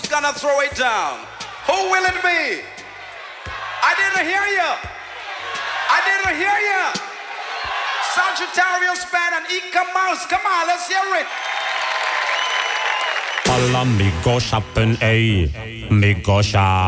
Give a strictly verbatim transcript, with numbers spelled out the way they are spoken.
gonna throw it down? Who will it be? I didn't hear you. I didn't hear you. Sagittarius Band and Ika Mouse. Come on, let's hear it. Alla mi go shoppen, ey. Mi go shop.